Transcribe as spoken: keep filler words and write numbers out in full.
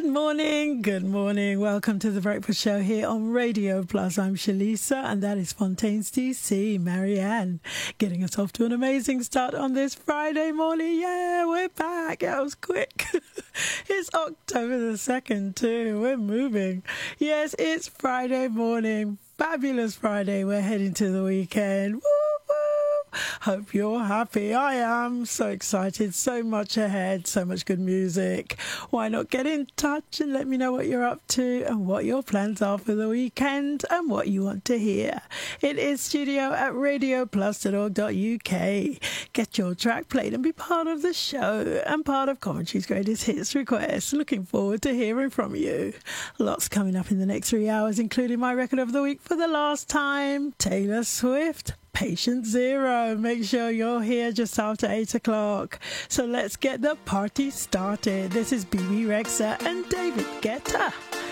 morning, good morning. Welcome to The Breakfast Show here on Radio Plus. I'm Shalisa, and that is Fontaine's D C, Marianne, getting us off to an amazing start on this Friday morning. Yeah, we're back. That was quick. It's October the second, too. We're moving. Yes, it's Friday morning. Fabulous Friday. We're heading to the weekend. Woo! Hope you're happy. I am so excited. So much ahead. So much good music. Why not get in touch and let me know what you're up to and what your plans are for the weekend and what you want to hear. It is studio at radio plus dot org dot U K. Get your track played and be part of the show and part of Coventry's Greatest Hits requests. Looking forward to hearing from you. Lots coming up in the next three hours, including my record of the week for the last time, Taylor Swift. Patient Zero. Make sure you're here just after eight o'clock. So let's get the party started. This is B B Rexa and David Guetta.